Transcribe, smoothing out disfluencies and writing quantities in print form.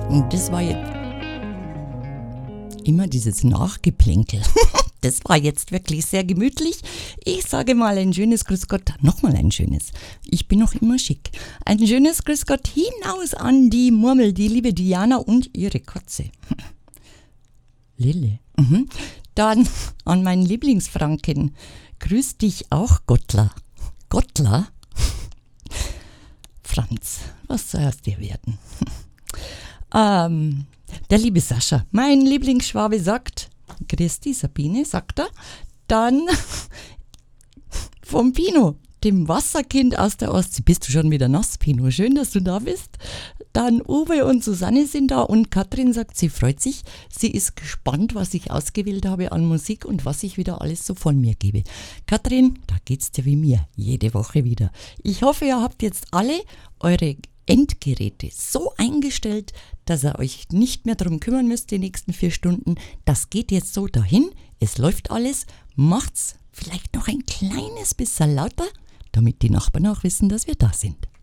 Und das war jetzt immer dieses Nachgeplänkel. Das war jetzt wirklich sehr gemütlich. Ich sage mal ein schönes Grüß Gott, nochmal ein schönes. Ich bin noch immer schick. Ein schönes Grüß Gott hinaus an die Murmel, die liebe Diana und ihre Katze. Lille. Dann an meinen Lieblingsfranken. Grüß dich auch, Gottler. Gottler? Franz, was soll aus dir werden? Der liebe Sascha, mein Lieblingsschwabe, sagt, grüß dich Sabine, sagt er. Dann vom Pino, dem Wasserkind aus der Ostsee. Bist du schon wieder nass, Pino? Schön, dass du da bist. Dann Uwe und Susanne sind da und Katrin sagt, sie freut sich. Sie ist gespannt, was ich ausgewählt habe an Musik und was ich wieder alles so von mir gebe. Katrin, da geht's dir wie mir, jede Woche wieder. Ich hoffe, ihr habt jetzt alle eure Endgeräte so eingestellt, dass ihr euch nicht mehr darum kümmern müsst die nächsten 4 Stunden. Das geht jetzt so dahin. Es läuft alles. Macht's vielleicht noch ein kleines bisschen lauter, damit die Nachbarn auch wissen, dass wir da sind.